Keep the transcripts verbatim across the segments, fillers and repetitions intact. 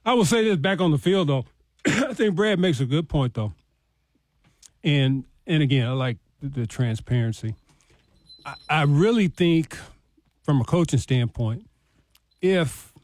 I will say this back on the field, though. I think Brad makes a good point, though. And and again, I like the, the transparency. I, I really think, from a coaching standpoint, if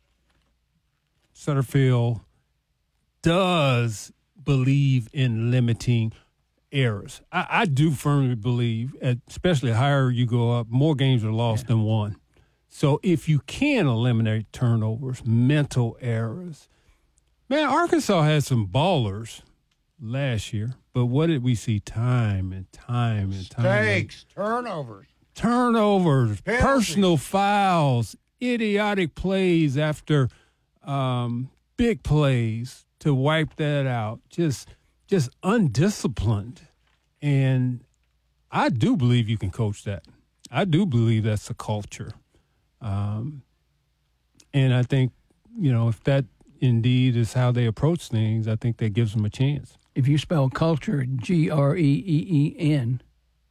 Sutterfield does believe in limiting errors, I, I do firmly believe, at, especially the higher you go up, more games are lost yeah. than won. So if you can eliminate turnovers, mental errors, man, Arkansas had some ballers last year, but what did we see time and time and time? Mistakes, turnovers. Turnovers, Penalties. Personal fouls, idiotic plays after um, big plays to wipe that out. Just, just undisciplined. And I do believe you can coach that. I do believe that's a culture. Um, and I think, you know, if that indeed is how they approach things, I think that gives them a chance. If you spell culture G R E E E N,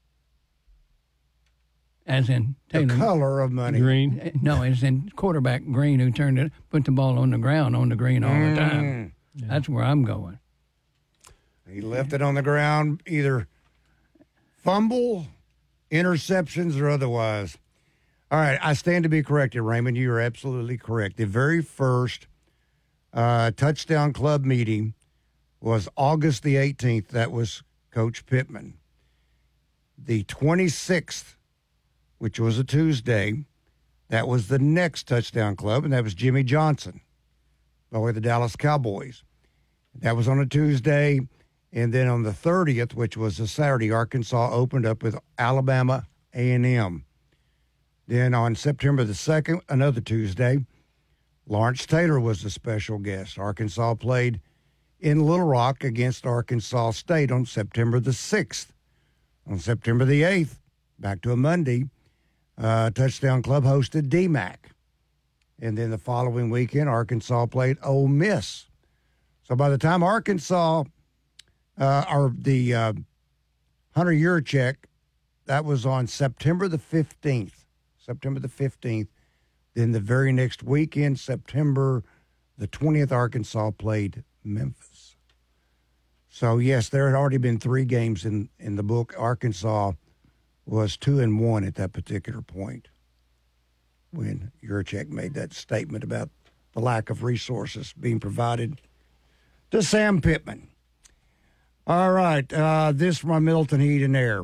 as in Taylor, the color of money. Green? No, as in quarterback Green, who turned it, put the ball on the ground on the green all mm. the time. Yeah. That's where I'm going. He left it on the ground, either fumble, interceptions, or otherwise. All right, I stand to be corrected, Raymond. You are absolutely correct. The very first uh, touchdown club meeting was August the eighteenth. That was Coach Pittman. The twenty-sixth, which was a Tuesday, that was the next touchdown club, and that was Jimmy Johnson, by way of the Dallas Cowboys. That was on a Tuesday. And then on the thirtieth, which was a Saturday, Arkansas opened up with Alabama A and M. Then on September the second, another Tuesday, Lawrence Taylor was the special guest. Arkansas played in Little Rock against Arkansas State on September the sixth. On September the eighth, back to a Monday, uh, Touchdown Club hosted D MAC. And then the following weekend, Arkansas played Ole Miss. So by the time Arkansas, uh, or the uh, Hunter Yurachek, that was on September the fifteenth. September the fifteenth. Then the very next weekend, September the twentieth, Arkansas played Memphis. So, yes, there had already been three games in, in the book. Arkansas was two and one at that particular point when Yurachek made that statement about the lack of resources being provided to Sam Pittman. All right, uh, this from Middleton Heat and Air.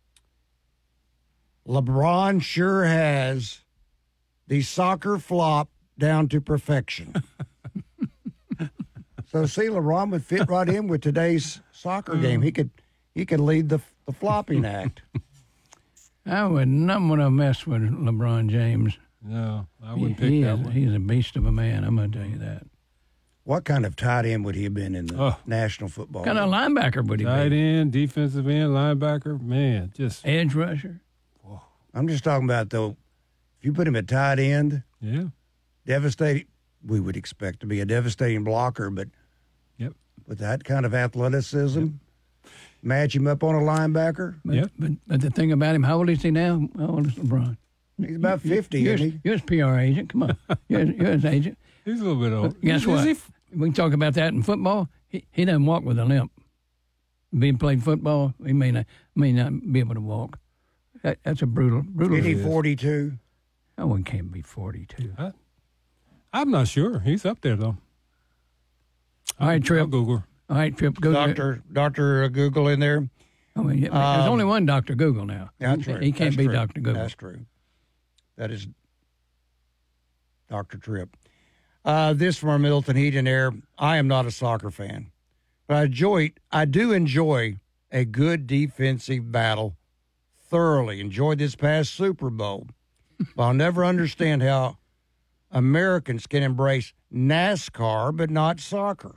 LeBron sure has the soccer flop down to perfection. So, see, LeBron would fit right in with today's soccer game. He could he could lead the the flopping act. I would not want to mess with LeBron James. No, I wouldn't he, pick he that is, one. He's a beast of a man, I'm going to tell you that. What kind of tight end would he have been in the oh. National Football What kind of linebacker would he be? Tight end, defensive end, linebacker, man, just edge rusher. Whoa. I'm just talking about, though, if you put him at tight end, yeah, devastating. We would expect to be a devastating blocker, but yep. with that kind of athleticism, yep. match him up on a linebacker. But, yep. but, but the thing about him, how old is he now? How old is LeBron? He's about fifty, you're, isn't he? You're his P R agent. Come on. You're, you're his agent. He's a little bit old. But guess is, what? Is he f- we can talk about that in football. He, he doesn't walk with a limp. Being played football, he may not may not be able to walk. That, that's a brutal, brutal. Is he forty-two? No one can't be forty-two. I, I'm not sure. He's up there, though. All right, Trip. I'll Google. All right, Trip. Go Doctor, Doctor Google in there. Oh, yeah, there's Um, only one Doctor Google now. That's he, true. He can't That's be true. Doctor Google. That's true. That is Doctor Tripp. Uh, this from our Middleton Heat and Air. I am not a soccer fan, but I enjoy. I do enjoy a good defensive battle. Thoroughly enjoyed this past Super Bowl. But I'll never understand how Americans can embrace NASCAR but not soccer.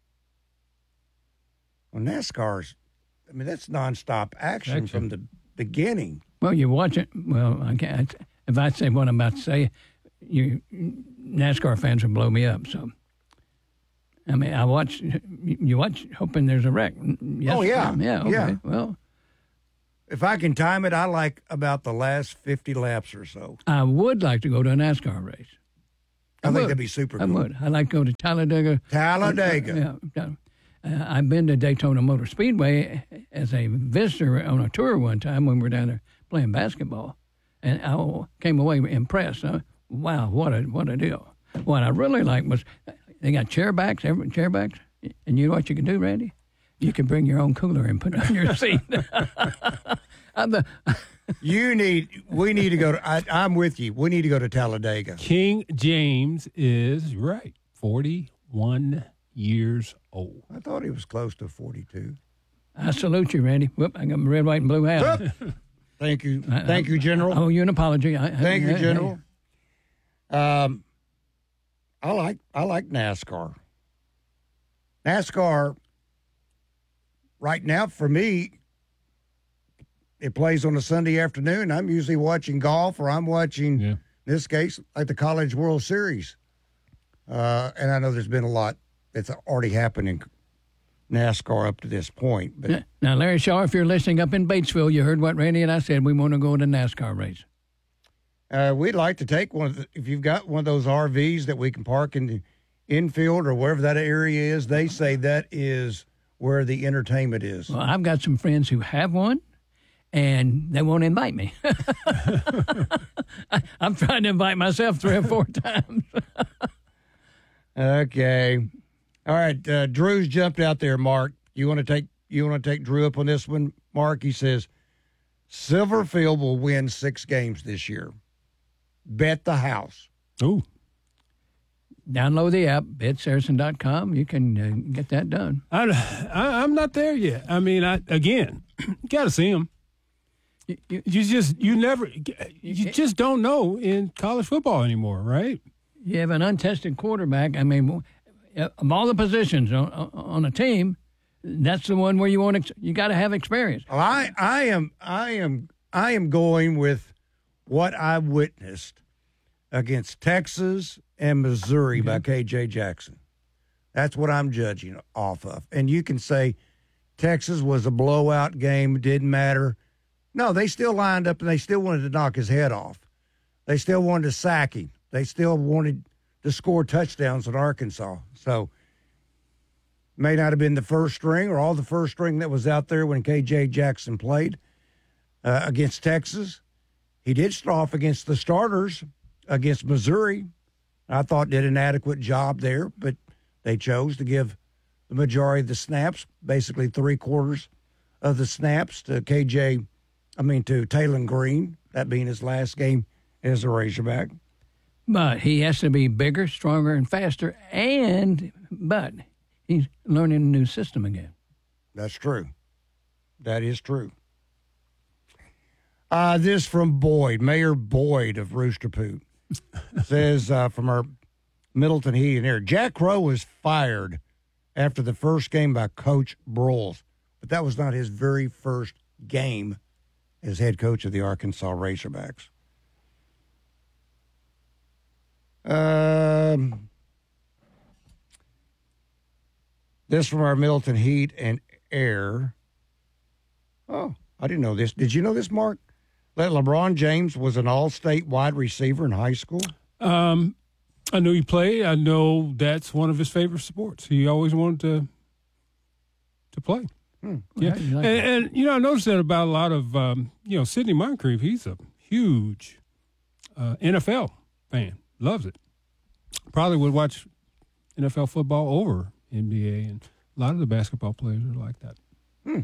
Well, NASCAR's, I mean, that's nonstop action, Action. from the beginning. Well, you watch it. Well, I can't. If I say what I'm about to say, you NASCAR fans will blow me up. So, I mean, I watch. You watch, hoping there's a wreck. Yes, Oh, yeah. yeah, okay. Yeah. Well, If I can time it, I like about the last fifty laps or so. I would like to go to a NASCAR race. I, I think would. that'd be super I cool. would. I'd like to go to Talladega. Talladega. Yeah. Uh, I've been to Daytona Motor Speedway as a visitor on a tour one time when we were down there playing basketball, and I came away impressed. Uh, wow, what a what a deal! What I really liked was they got chairbacks, every chairbacks, and you know what you can do, Randy? You can bring your own cooler and put it on your seat. I'm the, You need. We need to go to. I, I'm with you. We need to go to Talladega. King James is right, forty-one years old. I thought he was close to forty-two. I salute you, Randy. Whoop, I got my red, white, and blue hat. Thank you. Thank you, I General. owe you an apology. I, Thank I, you, I- General. Um, I like I like NASCAR. NASCAR. Right now, for me, it plays on a Sunday afternoon. I'm usually watching golf, or I'm watching, Yeah. in this case, like the College World Series. Uh, and I know there's been a lot that's already happened in NASCAR up to this point. But Yeah. Now, Larry Shaw, if you're listening up in Batesville, you heard what Randy and I said. We want to go to NASCAR race. uh, we'd like to take one of the, if you've got one of those R Vs that we can park in the infield or wherever that area is, they say that is where the entertainment is. Well, I've got some friends who have one, and they won't invite me. I, I'm trying to invite myself three or four times. Okay. All right. Uh, Drew's jumped out there, Mark. You want to take you want to take Drew up on this one, Mark? He says Silverfield will win six games this year. Bet the house. Ooh. Download the app, bet saracen dot com. You can uh, get that done. I, I, I'm not there yet. I mean, I again, you got to see them. You, you, You just, you never, you just don't know in college football anymore, right? you have an untested quarterback. I mean, of all the positions on, on a team, that's the one where you want to, you got to have experience. Well, I, I am I am I am going with what I witnessed against Texas and Missouri by K J Jackson. That's what I'm judging off of. And you can say Texas was a blowout game, didn't matter. No, they still lined up and they still wanted to knock his head off. They still wanted to sack him. They still wanted to score touchdowns at Arkansas. So may not have been the first string or all the first string that was out there when K J Jackson played uh, against Texas. He did start off against the starters against Missouri. I thought did an adequate job there, but they chose to give the majority of the snaps, basically three quarters of the snaps, to K J, I mean to Taylor Green, that being his last game as a Razorback. But he has to be bigger, stronger, and faster. And, but he's learning a new system again. That's true. That is true. Uh, this from Boyd, Mayor Boyd of Rooster Poot, says uh, from our Middleton Heat and Air, Jack Crow was fired after the first game by Coach Broyles, but that was not his very first game as head coach of the Arkansas Razorbacks. Um, this from our Middleton Heat and Air. Oh, I didn't know this. Did you know this, Mark? That LeBron James was an all-state wide receiver in high school? Um, I know he played. I know that's one of his favorite sports. He always wanted to to play. Hmm. Yeah, How do you like and, that? and you know I noticed that about a lot of um, you know Sidney Moncrief. He's a huge uh, N F L fan. Loves it. Probably would watch N F L football over N B A, and a lot of the basketball players are like that. Hmm.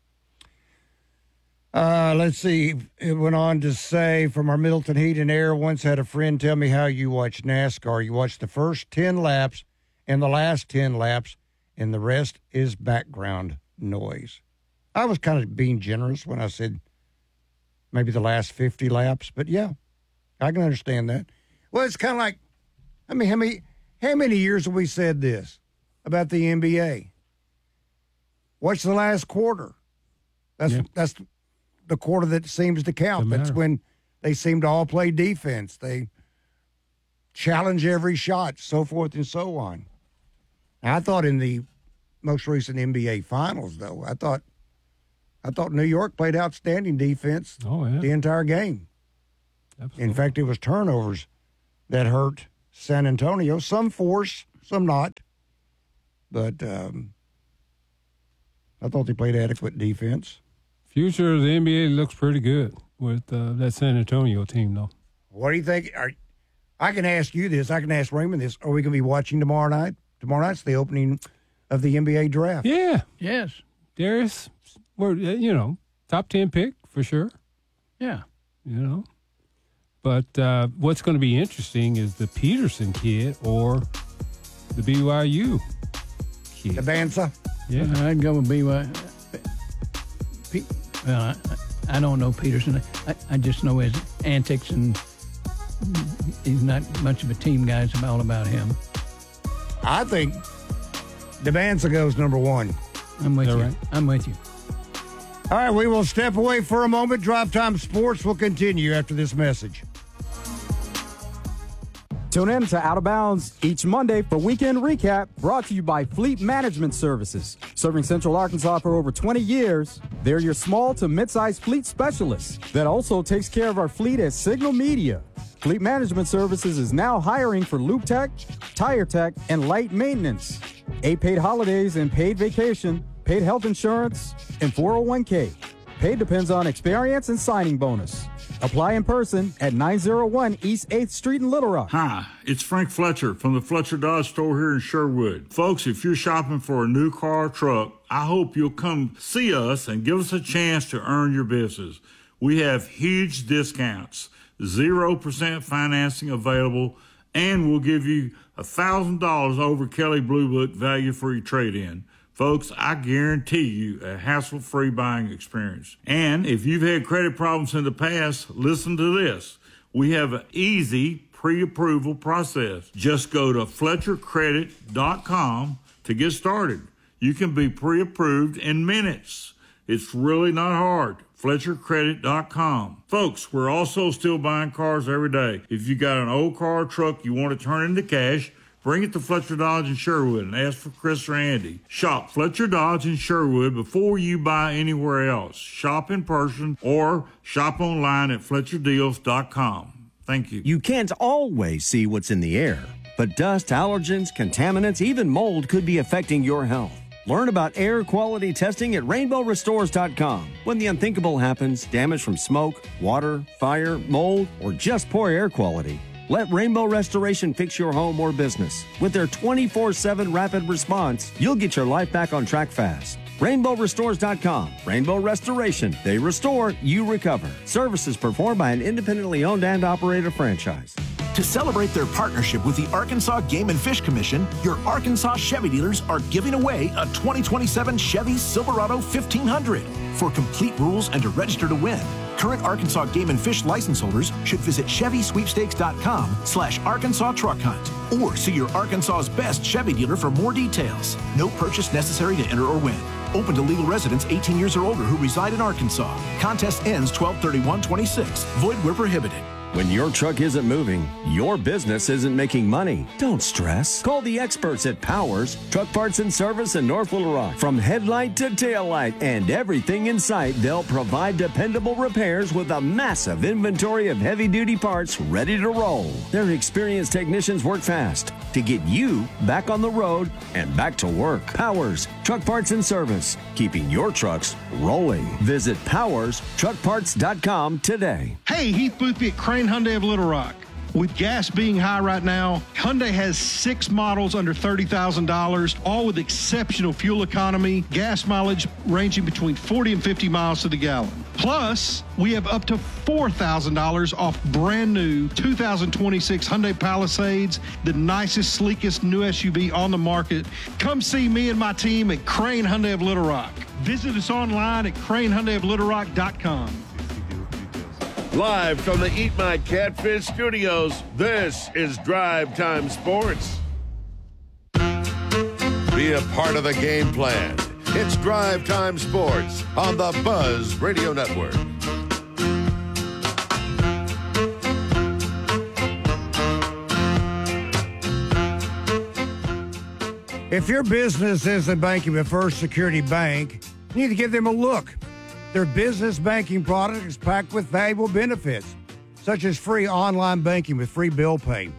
Uh, let's see. It went on to say from our Middleton Heat and Air, once had a friend tell me how you watch NASCAR. You watch the first ten laps and the last ten laps, and the rest is background noise. I was kind of being generous when I said maybe the last fifty laps, but yeah, I can understand that. Well, it's kind of like, I mean, how many, how many years have we said this about the N B A? What's the last quarter? That's Yeah. that's the quarter that seems to count. Doesn't That's matter. when they seem to all play defense. They challenge every shot, so forth and so on. I thought in the most recent N B A Finals, though, I thought I thought New York played outstanding defense Oh yeah, the entire game. absolutely. In fact, it was turnovers that hurt San Antonio. Some force, some not. But um, I thought they played adequate defense. Future of the N B A looks pretty good with uh, that San Antonio team, though. What do you think? Are, I can ask you this. I can ask Raymond this. Are we going to be watching tomorrow night? Tomorrow night's the opening of the N B A draft. Yeah. Yes. Darius, we're, you know, top ten pick for sure. Yeah. You know. But uh, what's going to be interesting is the Peterson kid or the B Y U kid. The Banza? Yeah. I'd go with B Y. P- well, I, I don't know Peterson. I, I just know his antics, and he's not much of a team guy. It's all about him. I think the Banza goes number one. I'm with Is that you. right? I'm with you. All right, we will step away for a moment. Drive Time Sports will continue after this message. Tune in to Out of Bounds each Monday for Weekend Recap, brought to you by Fleet Management Services. Serving Central Arkansas for over twenty years, they're your small to mid-sized fleet specialists that also takes care of our fleet at Signal Media. Fleet Management Services is now hiring for lube tech, tire tech, and light maintenance. Eight paid holidays and paid vacation, paid health insurance, and four oh one k. Pay depends on experience and signing bonus. Apply in person at nine oh one East eighth Street in Little Rock. Hi, it's Frank Fletcher from the Fletcher Dodge store here in Sherwood. Folks, if you're shopping for a new car or truck, I hope you'll come see us and give us a chance to earn your business. We have huge discounts, zero percent financing available, and we'll give you one thousand dollars over Kelly Blue Book value for your trade-in. Folks, I guarantee you a hassle-free buying experience. And if you've had credit problems in the past, listen to this. We have an easy pre-approval process. Just go to Fletcher Credit dot com to get started. You can be pre-approved in minutes. It's really not hard. Fletcher Credit dot com. Folks, we're also still buying cars every day. If you got an old car or truck you want to turn into cash, bring it to Fletcher Dodge in Sherwood and ask for Chris or Andy. Shop Fletcher Dodge in Sherwood before you buy anywhere else. Shop in person or shop online at Fletcher Deals dot com. Thank you. You can't always see what's in the air, but dust, allergens, contaminants, even mold could be affecting your health. Learn about air quality testing at Rainbow Restores dot com. When the unthinkable happens, damage from smoke, water, fire, mold, or just poor air quality, let Rainbow Restoration fix your home or business. With their twenty-four seven rapid response, you'll get your life back on track fast. Rainbow Restores dot com. Rainbow Restoration. They restore, you recover. Services performed by an independently owned and operated franchise. To celebrate their partnership with the Arkansas Game and Fish Commission, your Arkansas Chevy dealers are giving away a twenty twenty-seven Chevy Silverado fifteen hundred. For complete rules and to register to win, current Arkansas Game and Fish license holders should visit Chevy Sweepstakes dot com slash Arkansas Truck Hunt or see your Arkansas's best Chevy dealer for more details. No purchase necessary to enter or win. Open to legal residents eighteen years or older who reside in Arkansas. Contest ends twelve thirty-one twenty-six. Void where prohibited. When your truck isn't moving, your business isn't making money. Don't stress. Call the experts at Powers, Truck Parts and Service in North Little Rock. From headlight to taillight and everything in sight, they'll provide dependable repairs with a massive inventory of heavy-duty parts ready to roll. Their experienced technicians work fast to get you back on the road and back to work. Powers, Truck Parts and Service, keeping your trucks rolling. Visit Powers Truck Parts dot com today. Hey, Heath Boothby at Crane Hyundai of Little Rock. With gas being high right now, Hyundai has six models under thirty thousand dollars, all with exceptional fuel economy, gas mileage ranging between forty and fifty miles to the gallon. Plus, we have up to four thousand dollars off brand new two thousand twenty-six Hyundai Palisades, the nicest, sleekest new S U V on the market. Come see me and my team at Crane Hyundai of Little Rock. Visit us online at Crane Hyundai of Little Rock dot com. Live from the Eat My Catfish studios, this is Drive Time Sports. Be a part of the game plan. It's Drive Time Sports on the Buzz Radio Network. If your business isn't banking with First Security Bank, you need to give them a look. Their business banking product is packed with valuable benefits, such as free online banking with free bill pay,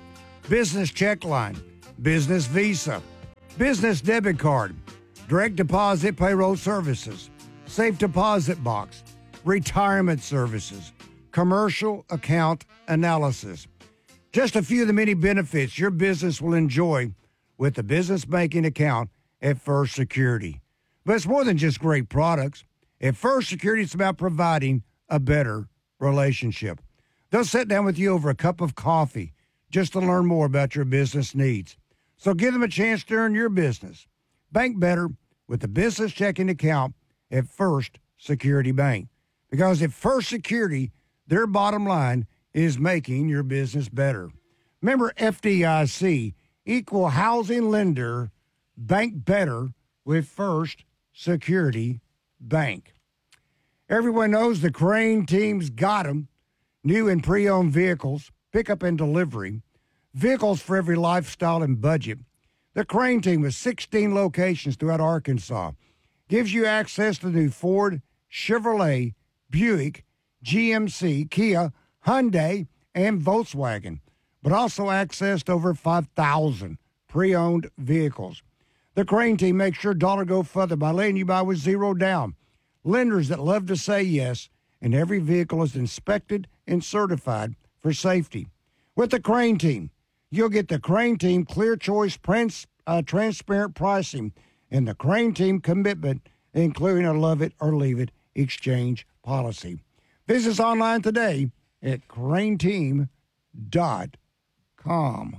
business check line, business visa, business debit card, direct deposit payroll services, safe deposit box, retirement services, commercial account analysis. Just a few of the many benefits your business will enjoy with the business banking account at First Security. But it's more than just great products. At First Security, it's about providing a better relationship. They'll sit down with you over a cup of coffee just to learn more about your business needs. So give them a chance to earn your business. Bank better with the business checking account at First Security Bank. Because at First Security, their bottom line is making your business better. Remember F D I C, Equal Housing Lender, bank better with First Security Bank. Everyone knows the Crane team's got them. New and pre-owned vehicles, pickup and delivery, vehicles for every lifestyle and budget. The Crane team with sixteen locations throughout Arkansas gives you access to new Ford, Chevrolet, Buick, G M C, Kia, Hyundai, and Volkswagen, but also access to over five thousand pre-owned vehicles. The Crane team makes your dollar go further by letting you buy with zero down. Lenders that love to say yes, and every vehicle is inspected and certified for safety. With the Crane team, you'll get the Crane team clear choice, trans, uh, transparent pricing, and the Crane team commitment, including a love it or leave it exchange policy. Visit us online today at crane team dot com.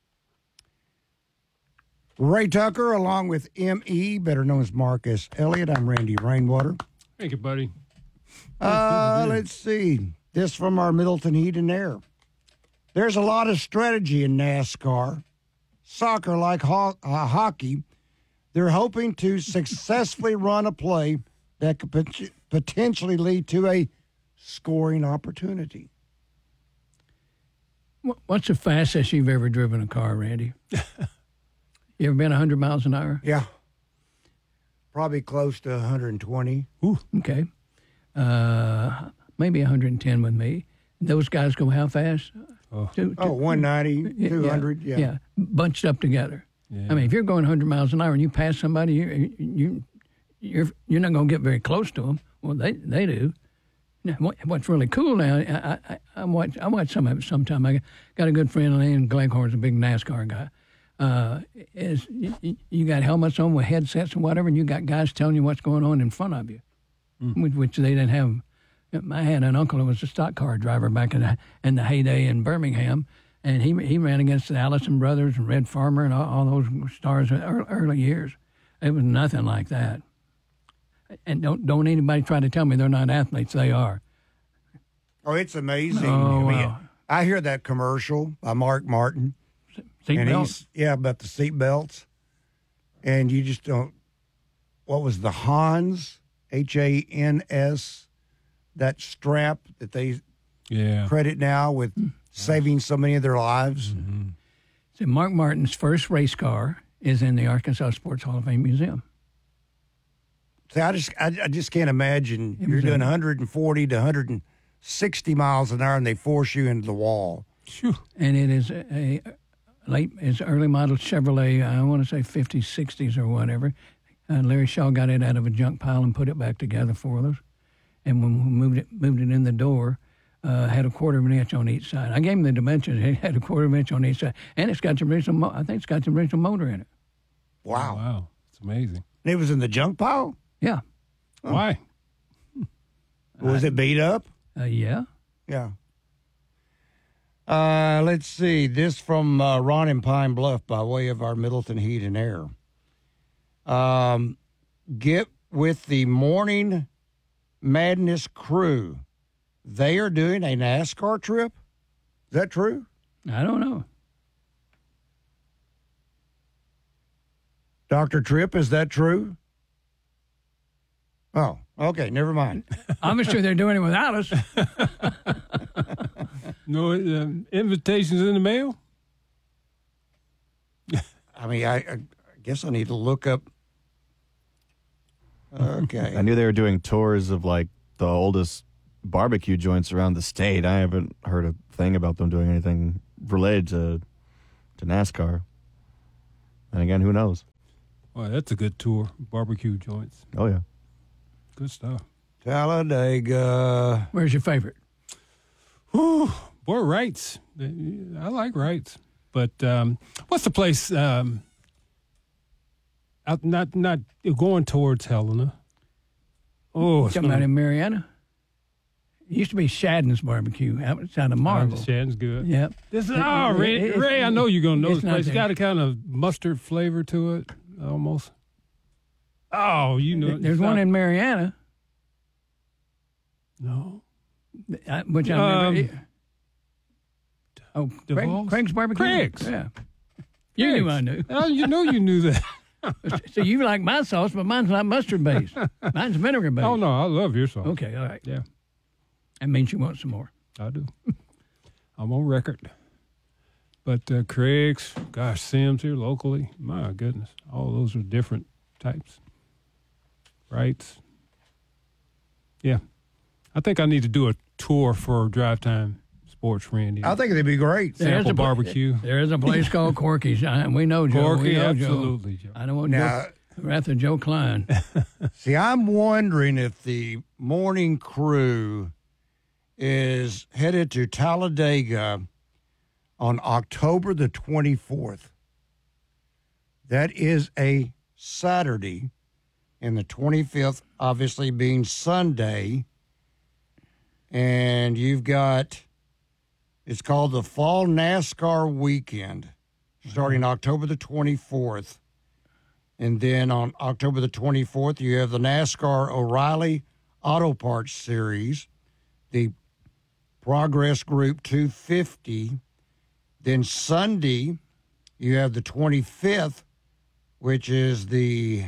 Ray Tucker, along with M E, better known as Marcus Elliott. I'm Randy Rainwater. Thank you, buddy. Uh, let's see. This from our Middleton Heat and Air. There's a lot of strategy in NASCAR. Soccer, like ho- uh, hockey, they're hoping to successfully run a play that could pot- potentially lead to a scoring opportunity. What's the fastest you've ever driven a car, Randy? You ever been one hundred miles an hour? Yeah. Probably close to one hundred twenty. Ooh, okay. Uh, maybe one hundred ten with me. Those guys go how fast? Oh, two, two, oh one ninety, yeah, two hundred, yeah. Yeah, bunched up together. Yeah. I mean, if you're going one hundred miles an hour and you pass somebody, you, you, you're you're not going to get very close to them. Well, they they do. Now, what, what's really cool now, I, I, I watch I watch some of it sometime. I got a good friend, Lane Gleghorn's a big NASCAR guy. Uh, is you, you got helmets on with headsets and whatever, and you got guys telling you what's going on in front of you, mm. which, which they didn't have. I had an uncle who was a stock car driver back in the, in the heyday in Birmingham, and he he ran against the Allison Brothers and Red Farmer and all, all those stars in early, early years. It was nothing like that. And don't don't anybody try to tell me they're not athletes. They are. Oh, it's amazing. Oh, I mean, wow. I hear that commercial by Mark Martin. Seat and belts? he's yeah, about the seat belts. And you just don't what was the Hans, H A N S, that strap that they yeah. credit now with saving so many of their lives. Mm-hmm. So Mark Martin's first race car is in the Arkansas Sports Hall of Fame Museum. See, I just I, I just can't imagine you're doing one hundred forty to one hundred sixty miles an hour and they force you into the wall. And it is a, a late, it's early model Chevrolet, I want to say fifties, sixties or whatever. Uh, Larry Shaw got it out of a junk pile and put it back together for us. And when we moved it, moved it in the door, uh, had a quarter of an inch on each side. I gave him the dimensions. It had a quarter of an inch on each side, and it's got the original. Mo- I think it's got the original motor in it. Wow, oh, wow, it's amazing. And it was in the junk pile. Yeah. Oh. Why? Was it beat up? Uh, yeah. Yeah. Uh, let's see. This from uh, Ron in Pine Bluff by way of our Middleton Heat and Air. Um, get with the Morning Madness crew. They are doing a NASCAR trip. Is that true? I don't know. Doctor Tripp, is that true? Oh, okay. Never mind. I'm sure they're doing it without us. No um, invitations in the mail? I mean, I, I guess I need to look up. Okay. I knew they were doing tours of like the oldest barbecue joints around the state. I haven't heard a thing about them doing anything related to to NASCAR. And again, who knows? Well, that's a good tour. Barbecue joints. Oh, yeah. Good stuff. Talladega. Where's your favorite? Whew, boy, Wrights. I like Wrights. But um, what's the place um, out? Not not going towards Helena. Oh, it's Talking about gonna, in Marietta? It used to be Shadden's Barbecue outside of Marvel. Shadden's good. Yep. This is, It- oh, it- Ray, it- Ray, I know you're going to know it's this not place. It's there. got a kind of mustard flavor to it, almost. Oh, you know. There's one in Marietta. No. I, which I Um, never. Oh, Craig, DeVos? Craig's Barbecue? Craig's. Yeah. You knew I knew. Oh, you know you knew that. So you like my sauce, but mine's not mustard based. Mine's vinegar based. Oh, no, I love your sauce. Okay, all right. Yeah, That means you want some more. I do. I'm on record. But uh, Craig's, gosh, Sims here locally, my goodness, all those are different types. Right? Yeah. I think I need to do a tour for Drive Time Sports, Randy. I think it'd be great. There's Sample a pla- barbecue. There is a place called Corky's. I, we know Joe. Corky, we know absolutely, Joe. Joe. I don't want Now- Joe. Rather Joe Klein. See, I'm wondering if the morning crew is headed to Talladega on October the twenty-fourth. That is a Saturday, and the twenty-fifth obviously being Sunday. And you've got, it's called the Fall NASCAR Weekend, starting October the twenty-fourth. And then on October the twenty-fourth, you have the NASCAR O'Reilly Auto Parts Series, the Progress Group two fifty. Then Sunday, you have the twenty-fifth, which is the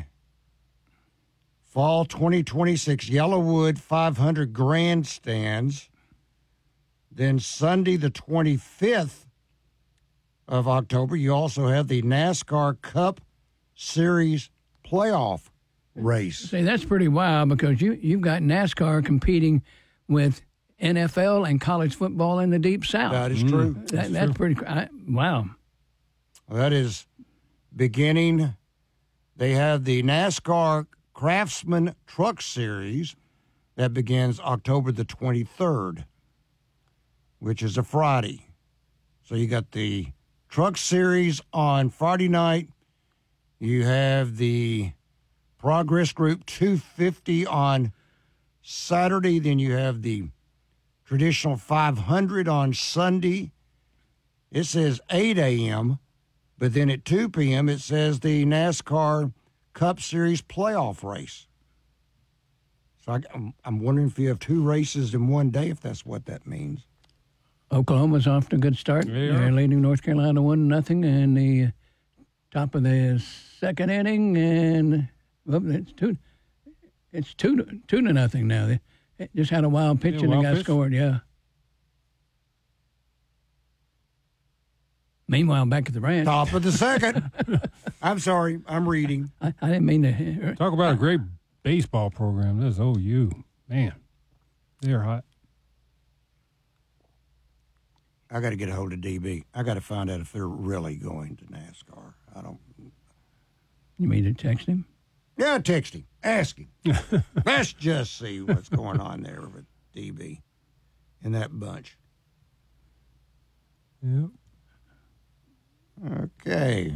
Fall twenty twenty-six Yellowwood five hundred Grandstands. Then Sunday, the twenty-fifth of October, you also have the NASCAR Cup Series playoff race. See, that's pretty wild because you, you've got NASCAR competing with N F L and college football in the Deep South. That is true. That, That's that's true. pretty. I, wow. That is beginning. They have the NASCAR Craftsman Truck Series that begins October the twenty-third, which is a Friday. So you got the Truck Series on Friday night. You have the Progress Group two fifty on Saturday. Then you have the traditional five hundred on Sunday. It says eight a.m., but then at two p.m. it says the NASCAR Cup Series playoff race. So I, I'm, I'm wondering if you have two races in one day, if that's what that means. Oklahoma's off to a good start. They They're are. leading North Carolina one nothing, and the top of the second inning, and well, it's two. It's two to, two to nothing now. They they just had a wild pitch Yeah, and wild they got pitch. scored. Yeah. Meanwhile, back at the ranch, Top of the second. I'm sorry, I'm reading. I, I didn't mean to. Talk about a great baseball program. That's O U. Man, they're hot. I got to get a hold of D B. I got to find out if they're really going to NASCAR. I don't. You mean to text him? Yeah, text him. Ask him. Let's just see what's going on there with D B and that bunch. Yep. Okay.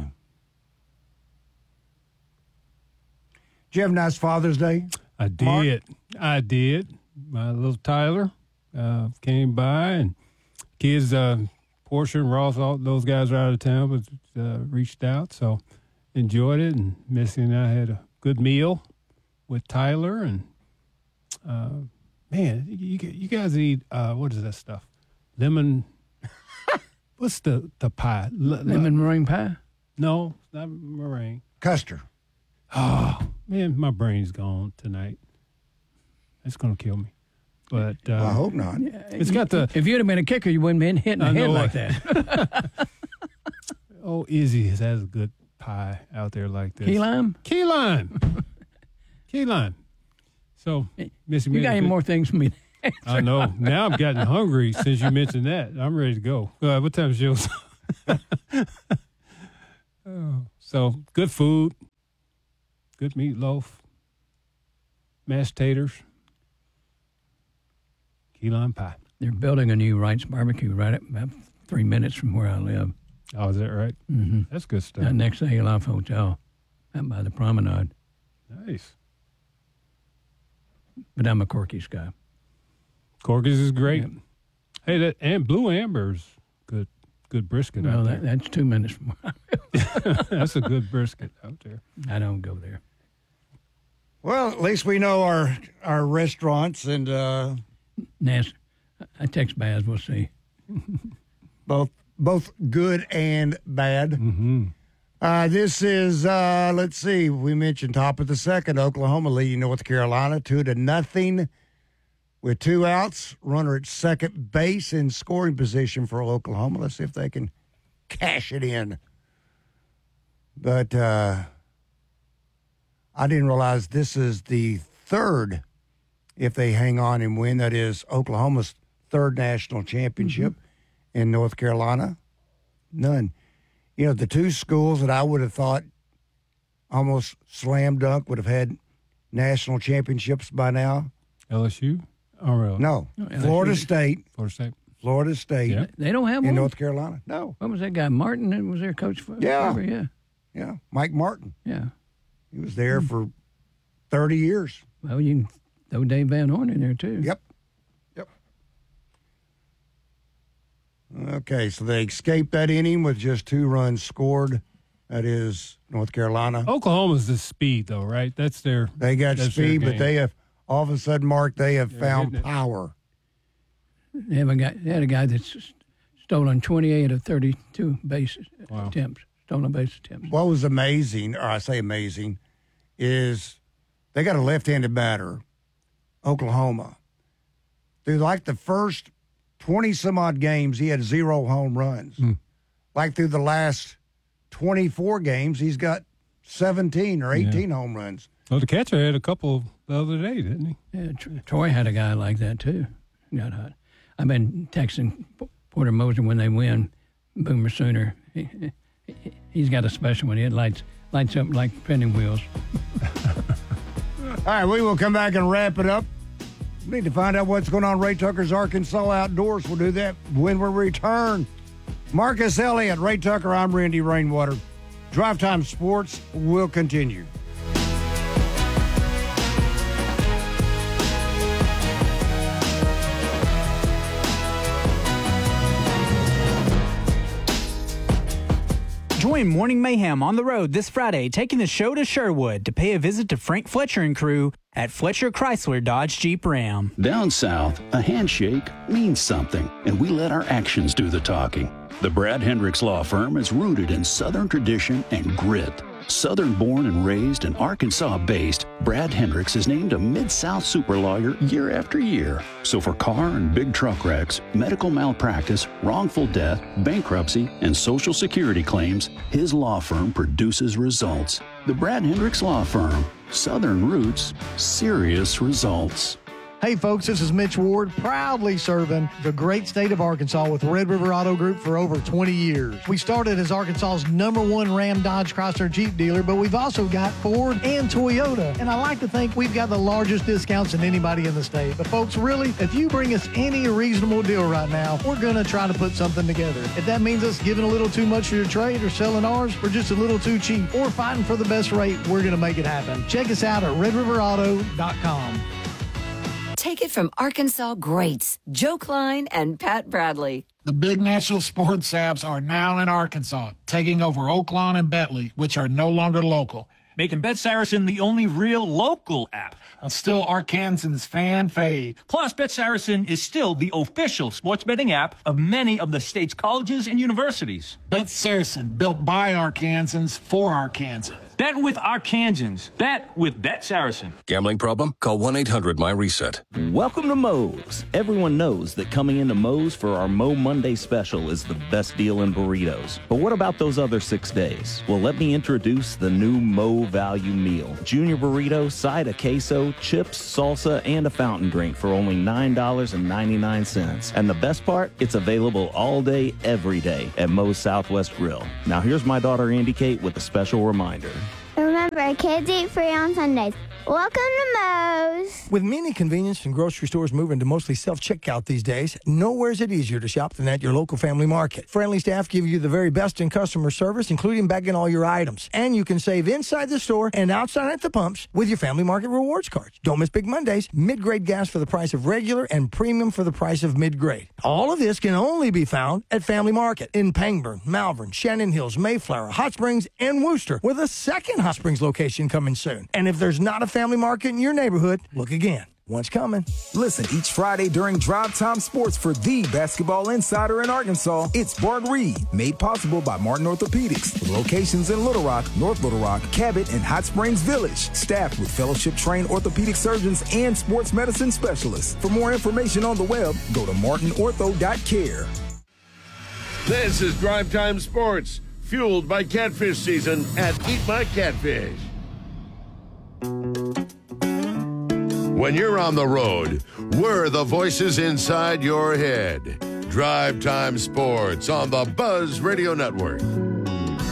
Did you have a nice Father's Day? I did. Mark? I did. My little Tyler uh, came by, and kids, uh, Portia and Ross, all those guys are out of town, but uh, reached out, so enjoyed it. And Missy and I had a good meal with Tyler, and uh, man, you you guys eat uh, what is that stuff? Lemon. What's the the pie? L- Lemon meringue pie. No, it's not meringue. Custer. Oh man, my brain's gone tonight. It's gonna kill me. But uh, Well, I hope not. it's got the If you'd have been a kicker, you wouldn't have been hitting the I head know like it. that. oh Izzy has a good pie out there like this. Key lime. Key lime. Key lime. So, Missy, You made got a any good- more things for me? I know. Now I'm getting hungry since you mentioned that. I'm ready to go. Uh, what time is yours? Oh, so good food, good meatloaf, mashed taters, key lime pie. They're building a new Wright's Barbecue right at about three minutes from where I live. Oh, is that right? Mm-hmm. That's good stuff. Right next to Aloft Hotel, out by the promenade. Nice. But I'm a Corky's guy. Corky's is great. Yep. Hey, that and Blue Amber's good. Good brisket Well, out that, there. that's two minutes from where I live. That's a good brisket out there. I don't go there. Well, at least we know our our restaurants and uh, Nas, I text Baz. We'll see. both both good and bad. Mm-hmm. Uh, this is uh, let's see. We mentioned top of the second, Oklahoma leading North Carolina two to nothing. With two outs, runner at second base in scoring position for Oklahoma. Let's see if they can cash it in. But uh, I didn't realize this is the third, if they hang on and win, that is Oklahoma's third national championship mm-hmm. in North Carolina. None. You know, the two schools that I would have thought almost slam dunk would have had national championships by now. L S U? Oh, really? No. No, Florida State. Florida State. Florida State. Yeah. They don't have in one? North Carolina. No. What was that guy? Martin that was their coach for? Yeah. Forever? Yeah. Yeah. Mike Martin. Yeah. He was there for thirty years. Well, you can throw Dave Van Horn in there, too. Yep. Yep. Okay, so they escaped that inning with just two runs scored. That is North Carolina. Oklahoma's the speed, though, right? That's their. They got that's speed, their but game. they have, all of a sudden, Mark, they have They're found hitting it. power. They, have a guy, they had a guy that's stolen twenty-eight of thirty-two base Wow. attempts, stolen base attempts. What was amazing, or I say amazing, is they got a left-handed batter, Oklahoma. Through like the first twenty-some-odd games, he had zero home runs. Mm. Like through the last twenty-four games, he's got seventeen or eighteen Yeah. home runs. Well, the catcher had a couple the other day, didn't he? Yeah, Tr- Troy had a guy like that, too. Got hot. I've been texting P- Porter Moser when they win, Boomer Sooner. He, he, he's got a special one. It lights, lights up like pinning wheels. All right, we will come back and wrap it up. We need to find out what's going on Ray Tucker's Arkansas Outdoors. We'll do that when we return. Marcus Elliott, Ray Tucker, I'm Randy Rainwater. Drive Time Sports will continue. Join Morning Mayhem on the road this Friday, taking the show to Sherwood to pay a visit to Frank Fletcher and crew at Fletcher Chrysler Dodge Jeep Ram. Down south, a handshake means something, and we let our actions do the talking. The Brad Hendricks Law Firm is rooted in Southern tradition and grit. Southern-born and raised and Arkansas-based, Brad Hendricks is named a Mid-South super lawyer year after year. So for car and big truck wrecks, medical malpractice, wrongful death, bankruptcy, and Social Security claims, his law firm produces results. The Brad Hendricks Law Firm. Southern roots, serious results. Hey folks, this is Mitch Ward, proudly serving the great state of Arkansas with Red River Auto Group for over twenty years. We started as Arkansas's number one Ram Dodge Chrysler Jeep dealer, but we've also got Ford and Toyota. And I like to think we've got the largest discounts than anybody in the state. But folks, really, if you bring us any reasonable deal right now, we're going to try to put something together. If that means us giving a little too much for your trade or selling ours for just a little too cheap or fighting for the best rate, we're going to make it happen. Check us out at red river auto dot com. Take it from Arkansas greats, Joe Klein and Pat Bradley. The big national sports apps are now in Arkansas, taking over Oaklawn and Bentley, which are no longer local. Making Bet Saracen the only real local app. And still Arkansans fan fave. Plus, Bet Saracen is still the official sports betting app of many of the state's colleges and universities. Bet Saracen, built by Arkansans for Arkansans. Bet with Arkansans. Bet with Bet Saracen. Gambling problem? Call one eight hundred my reset. Welcome to Moe's. Everyone knows that coming into Moe's for our Mo Monday special is the best deal in burritos. But what about those other six days? Well, let me introduce the new Mo Value Meal. Junior burrito, side of queso, chips, salsa, and a fountain drink for only nine dollars and ninety-nine cents. And the best part? It's available all day, every day at Moe's Southwest Grill. Now here's my daughter Andy Kate with a special reminder. Remember, kids eat free on Sundays. Welcome to Moe's. With many convenience and grocery stores moving to mostly self-checkout these days, nowhere is it easier to shop than at your local Family Market. Friendly staff give you the very best in customer service, including bagging all your items. And you can save inside the store and outside at the pumps with your Family Market rewards cards. Don't miss Big Mondays. Mid-grade gas for the price of regular and premium for the price of mid-grade. All of this can only be found at Family Market in Pangburn, Malvern, Shannon Hills, Mayflower, Hot Springs, and Worcester, with a second Hot Springs location coming soon. And if there's not a Family Market in your neighborhood, look again. One's coming. Listen each Friday during Drive Time Sports for the basketball insider in Arkansas. It's Bart Reed, made possible by Martin Orthopedics, with locations in Little Rock, North Little Rock, Cabot, and Hot Springs Village. Staffed with fellowship-trained orthopedic surgeons and sports medicine specialists. For more information on the web, go to martin ortho dot care. This is Drive Time Sports, fueled by catfish season at Eat My Catfish. When you're on the road, we're the voices inside your head. Drive Time Sports on the Buzz Radio Network.